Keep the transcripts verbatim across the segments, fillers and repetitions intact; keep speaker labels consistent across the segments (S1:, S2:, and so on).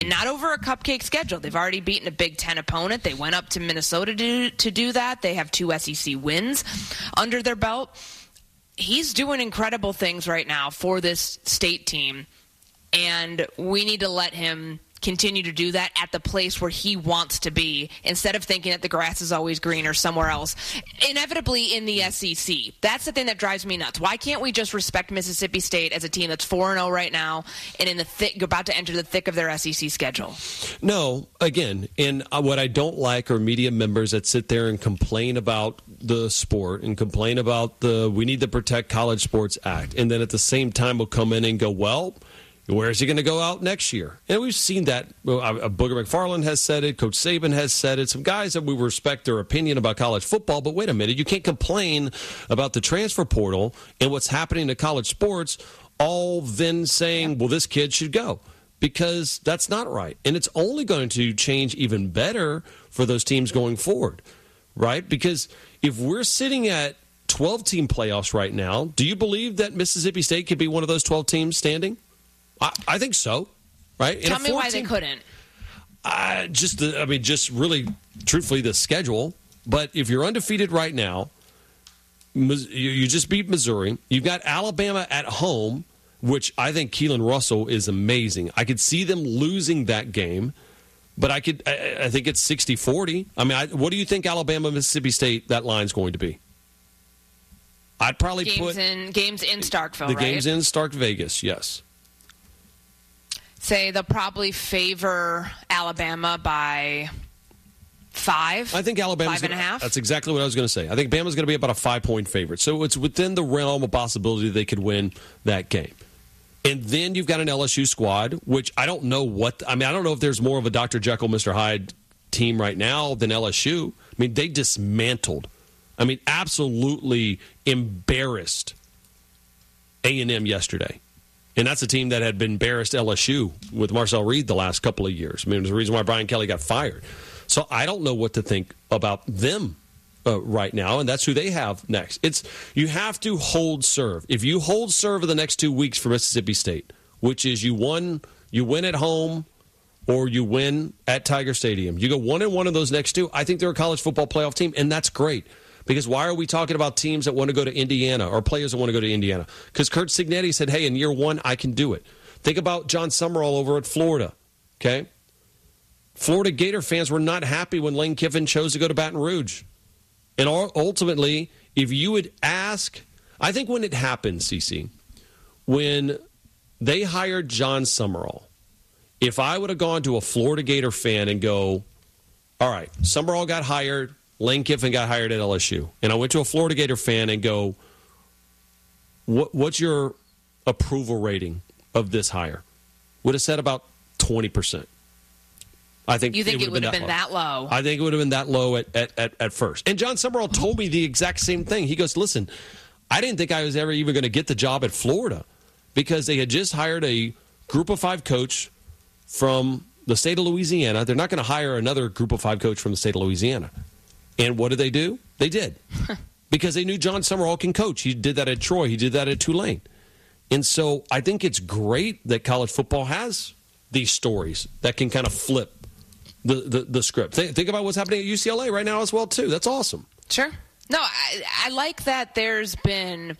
S1: Not over a cupcake schedule. They've already beaten a Big Ten opponent. They went up to Minnesota to, to do that. They have two S E C wins under their belt. He's doing incredible things right now for this state team, and we need to let him continue to do that at the place where he wants to be instead of thinking that the grass is always greener somewhere else, inevitably in the S E C. That's the thing that drives me nuts. Why can't we just respect Mississippi State as a team that's four and oh right now and in the thick, about to enter the thick of their S E C schedule?
S2: No, again, and what I don't like are media members that sit there and complain about the sport and complain about the We Need to Protect College Sports Act, and then at the same time will come in and go, well, where is he going to go out next year? And we've seen that. Booger McFarland has said it. Coach Saban has said it. Some guys that we respect their opinion about college football. But wait a minute. You can't complain about the transfer portal and what's happening to college sports, all then saying, well, this kid should go. Because that's not right. And it's only going to change even better for those teams going forward, right? Because if we're sitting at twelve-team playoffs right now, do you believe that Mississippi State could be one of those twelve teams standing? I, I think so, right?
S1: Tell me why they couldn't.
S2: Uh, just, the, I mean, just really, truthfully, the schedule. But if you're undefeated right now, you just beat Missouri. You've got Alabama at home, which I think Keelan Russell is amazing. I could see them losing that game, but I could. I, I think it's sixty forty. I mean, I, what do you think Alabama, Mississippi State, that line's going to be? I'd probably
S1: games
S2: put
S1: in games in Starkville.
S2: The
S1: right?
S2: games in Stark Vegas, yes.
S1: Say they'll probably favor Alabama by five.
S2: I think Alabama's
S1: five and
S2: gonna,
S1: a half.
S2: That's exactly what I was going to say. I think Bama's going to be about a five-point favorite. So it's within the realm of possibility they could win that game. And then you've got an L S U squad, which I don't know what. I mean, I don't know if there's more of a Doctor Jekyll, Mister Hyde team right now than L S U. I mean, they dismantled. I mean, absolutely embarrassed A and M yesterday. And that's a team that had been embarrassed L S U with Marcel Reed the last couple of years. I mean, it was the reason why Brian Kelly got fired. So I don't know what to think about them uh, right now, and that's who they have next. It's you have to hold serve. If you hold serve in the next two weeks for Mississippi State, which is you won, you win at home or you win at Tiger Stadium, you go one and one of those next two, I think they're a college football playoff team, and that's great. Because why are we talking about teams that want to go to Indiana or players that want to go to Indiana? Because Kurt Cignetti said, hey, in year one, I can do it. Think about John Summerall over at Florida, okay? Florida Gator fans were not happy when Lane Kiffin chose to go to Baton Rouge. And ultimately, if you would ask, I think when it happened, Cece, when they hired John Summerall, if I would have gone to a Florida Gator fan and go, all right, Summerall got hired, Lane Kiffin got hired at L S U, and I went to a Florida Gator fan and go, what, what's your approval rating of this hire? Would have said about twenty percent. I think
S1: you think it would have been,
S2: been
S1: that, low.
S2: that low. I think it would have been that low at, at, at, at first. And John Summerall told me the exact same thing. He goes, listen, I didn't think I was ever even going to get the job at Florida because they had just hired a group of five coach from the state of Louisiana. They're not going to hire another group of five coach from the state of Louisiana. And what did they do? They did. Because they knew John Summerall can coach. He did that at Troy. He did that at Tulane. And so I think it's great that college football has these stories that can kind of flip the, the, the script. Think, think about what's happening at U C L A right now as well, too. That's awesome.
S1: Sure. No, I, I like that there's been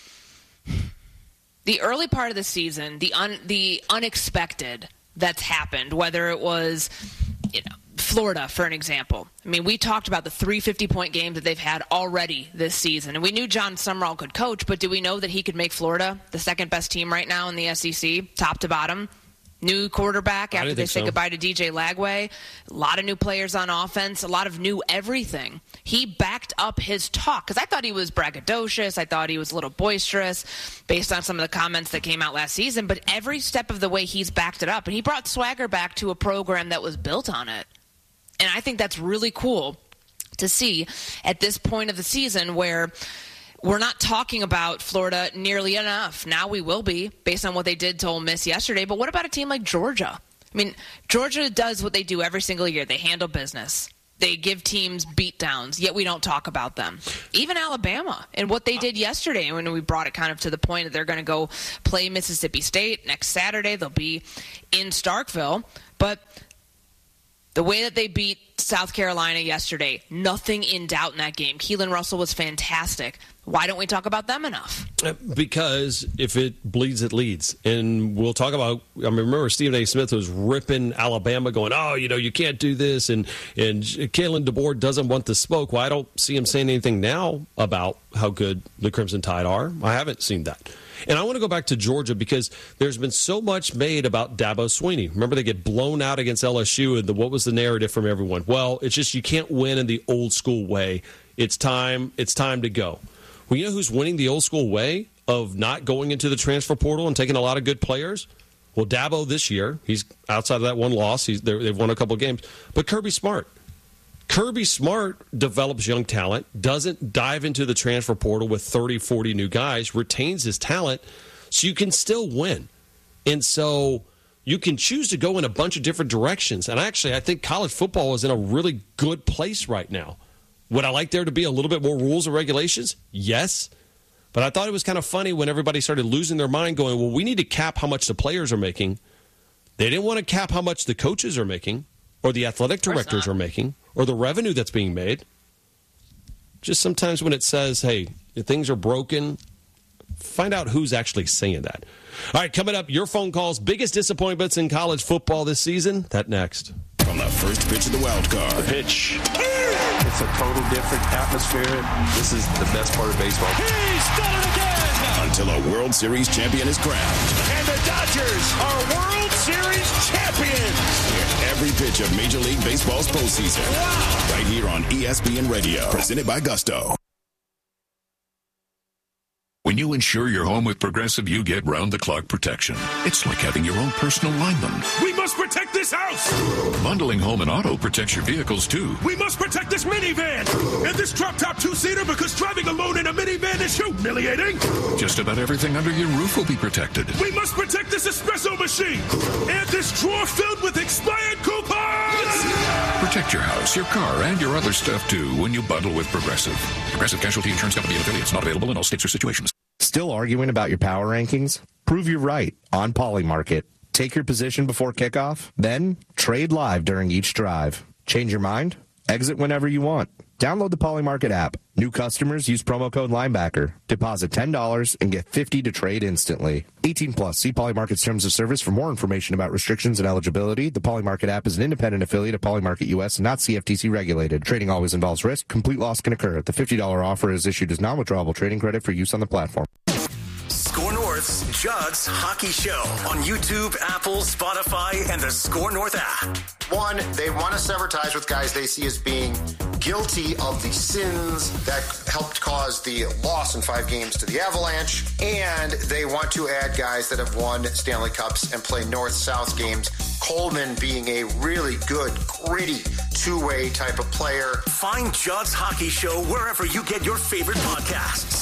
S1: the early part of the season, the un, the unexpected that's happened, whether it was, you know, Florida, for an example. I mean, we talked about the three fifty-point games that they've had already this season, and we knew John Summerall could coach, but do we know that he could make Florida the second-best team right now in the S E C, top to bottom? New quarterback after they say so. Goodbye to D J Lagway. A lot of new players on offense, a lot of new everything. He backed up his talk because I thought he was braggadocious. I thought he was a little boisterous based on some of the comments that came out last season, but every step of the way he's backed it up, and he brought swagger back to a program that was built on it. And I think that's really cool to see at this point of the season where we're not talking about Florida nearly enough. Now we will be, based on what they did to Ole Miss yesterday. But what about a team like Georgia? I mean, Georgia does what they do every single year. They handle business. They give teams beatdowns, yet we don't talk about them. Even Alabama and what they did yesterday, when we brought it kind of to the point that they're going to go play Mississippi State next Saturday. They'll be in Starkville. But the way that they beat South Carolina yesterday, nothing in doubt in that game. Keelan Russell was fantastic. Why don't we talk about them enough?
S2: Because if it bleeds, it leads. And we'll talk about, I remember Stephen A. Smith was ripping Alabama going, oh, you know, you can't do this. And, and Kalen DeBoer doesn't want the smoke. Well, I don't see him saying anything now about how good the Crimson Tide are. I haven't seen that. And I want to go back to Georgia because there's been so much made about Dabo Swinney. Remember, they get blown out against L S U, and the, what was the narrative from everyone? Well, it's just you can't win in the old school way. It's time. It's time to go. Well, you know who's winning the old school way of not going into the transfer portal and taking a lot of good players? Well, Dabo this year, he's outside of that one loss. He's, they've won a couple of games. But Kirby Smart. Kirby Smart develops young talent, doesn't dive into the transfer portal with thirty, forty new guys, retains his talent, so you can still win. And so you can choose to go in a bunch of different directions. And actually, I think college football is in a really good place right now. Would I like there to be a little bit more rules and regulations? Yes. But I thought it was kind of funny when everybody started losing their mind going, well, we need to cap how much the players are making. They didn't want to cap how much the coaches are making or the athletic directors are making or the revenue that's being made. Just sometimes when it says, hey, if things are broken, find out who's actually saying that. All right, coming up, your phone calls, biggest disappointments in college football this season. That next.
S3: From the first pitch of the wild card.
S4: The pitch. It's a total different atmosphere. This is the best part of baseball.
S3: He's done it again! Until a World Series champion is crowned.
S5: And the Dodgers are World Series champions!
S3: Hear every pitch of Major League Baseball's postseason. Wow! Right here on E S P N Radio. Presented by Gusto.
S6: When you insure your home with Progressive, you get round-the-clock protection. It's like having your own personal lineman.
S5: We must protect this house!
S6: Bundling home and auto protects your vehicles, too.
S5: We must protect this minivan! And this drop-top two-seater because driving alone in a minivan is humiliating!
S6: Just about everything under your roof will be protected.
S5: We must protect this espresso machine! And this drawer filled with expired coupons!
S6: Protect your house, your car, and your other stuff, too, when you bundle with Progressive. Progressive Casualty Insurance Company and affiliates. Not available in all states or situations.
S7: Still arguing about your power rankings? Prove you're right on Polymarket. Take your position before kickoff, then trade live during each drive. Change your mind? Exit whenever you want. Download the Polymarket app. New customers use promo code Linebacker. Deposit ten dollars and get fifty dollars to trade instantly. eighteen plus. See Polymarket's terms of service for more information about restrictions and eligibility. The Polymarket app is an independent affiliate of Polymarket U S and not C F T C regulated. Trading always involves risk. Complete loss can occur. The fifty dollars offer is issued as non-withdrawable trading credit for use on the platform.
S8: Score North's Judd's Hockey Show on YouTube, Apple, Spotify, and the Score North app.
S9: One, they want to sever ties with guys they see as being guilty of the sins that helped cause the loss in five games to the Avalanche, and they want to add guys that have won Stanley Cups and play North-South games. Coleman being a really good, gritty, two-way type of player.
S8: Find Judd's Hockey Show wherever you get your favorite podcasts.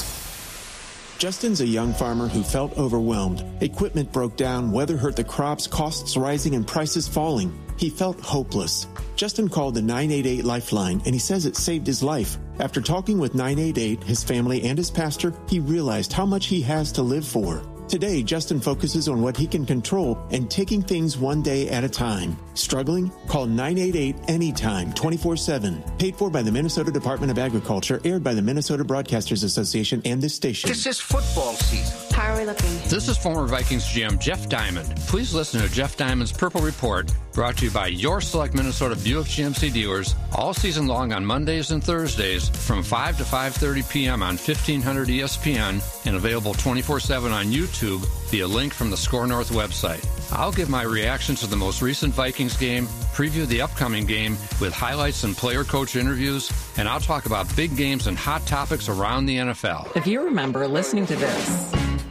S10: Justin's a young farmer who felt overwhelmed. Equipment broke down, weather hurt the crops, costs rising, and prices falling. He felt hopeless. Justin called the nine eight eight Lifeline, and he says it saved his life. After talking with nine eight eight, his family, and his pastor, he realized how much he has to live for. Today, Justin focuses on what he can control and taking things one day at a time. Struggling? Call nine eight eight anytime, twenty-four seven. Paid for by the Minnesota Department of Agriculture, aired by the Minnesota Broadcasters Association and this station.
S11: This is football season.
S12: How are we looking?
S13: This is former Vikings G M Jeff Diamond. Please listen to Jeff Diamond's Purple Report, brought to you by your select Minnesota Buick G M C dealers, all season long on Mondays and Thursdays from five to five thirty p.m. on fifteen hundred E S P N and available twenty-four seven on YouTube via link from the Score North website. I'll give my reactions to the most recent Vikings game, preview the upcoming game with highlights and player-coach interviews, and I'll talk about big games and hot topics around the N F L.
S14: If you remember listening to this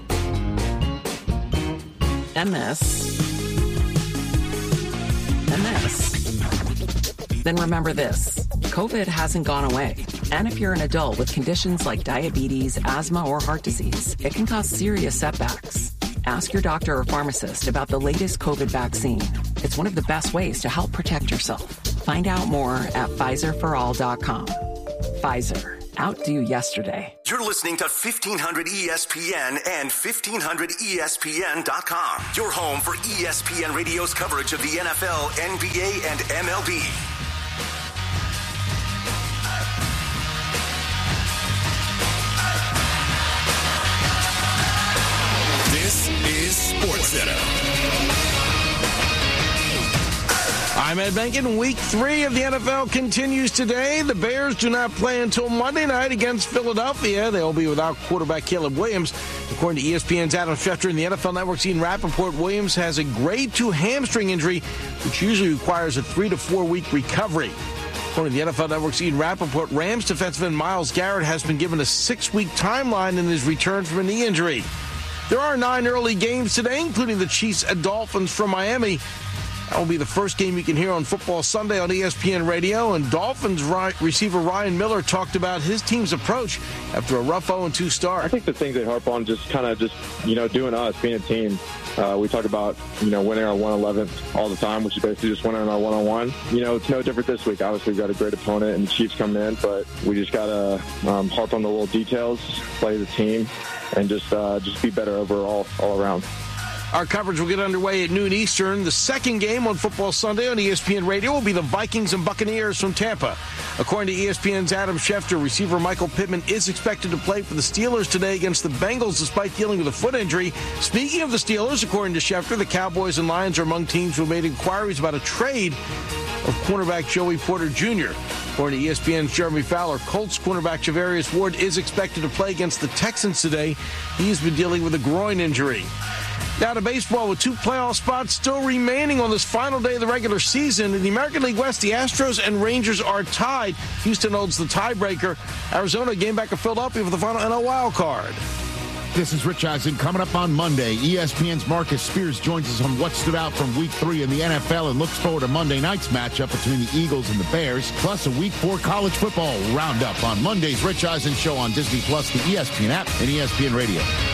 S14: and this and this, then remember this. COVID hasn't gone away. And if you're an adult with conditions like diabetes, asthma, or heart disease, it can cause serious setbacks. Ask your doctor or pharmacist about the latest COVID vaccine. It's one of the best ways to help protect yourself. Find out more at Pfizer for all dot com. Pfizer. outdo yesterday.
S8: You're listening to fifteen hundred E S P N and fifteen hundred E S P N dot com. Your home for E S P N Radio's coverage of the N F L, N B A, and M L B.
S3: This is SportsCenter.
S11: I'm Ed Benkin. Week three of the N F L continues today. The Bears do not play until Monday night against Philadelphia. They'll be without quarterback Caleb Williams. According to E S P N's Adam Schefter and the N F L Network's Ian Rappaport, Williams has a grade two hamstring injury, which usually requires a three to four week recovery. According to the N F L Network's Ian Rappaport, Rams defensive end Myles Garrett has been given a six-week timeline in his return from a knee injury. There are nine early games today, including the Chiefs and Dolphins from Miami. That will be the first game you can hear on Football Sunday on E S P N Radio. And Dolphins receiver Ryan Miller talked about his team's approach after a rough oh and two start.
S12: I think the things they harp on just kind of just, you know, doing us, being a team. Uh, we talk about, you know, winning our one eleventh all the time, which is basically just winning our one-on-one. You know, it's no different this week. Obviously, we've got a great opponent and the Chiefs coming in, but we just got to um, harp on the little details, play the team, and just uh, just be better overall all around.
S11: Our coverage will get underway at noon Eastern. The second game on Football Sunday on E S P N Radio will be the Vikings and Buccaneers from Tampa. According to E S P N's Adam Schefter, receiver Michael Pittman is expected to play for the Steelers today against the Bengals despite dealing with a foot injury. Speaking of the Steelers, according to Schefter, the Cowboys and Lions are among teams who have made inquiries about a trade of cornerback Joey Porter Junior According to E S P N's Jeremy Fowler, Colts cornerback Javarius Ward is expected to play against the Texans today. He's been dealing with a groin injury. Now to baseball, with two playoff spots still remaining on this final day of the regular season. In the American League West, the Astros and Rangers are tied. Houston holds the tiebreaker. Arizona game back to Philadelphia for the final N L wild card.
S15: This is Rich Eisen. Coming up on Monday, E S P N's Marcus Spears joins us on what stood out from Week three in the N F L and looks forward to Monday night's matchup between the Eagles and the Bears, plus a Week four college football roundup on Monday's Rich Eisen Show on Disney Plus, the E S P N app, and E S P N Radio.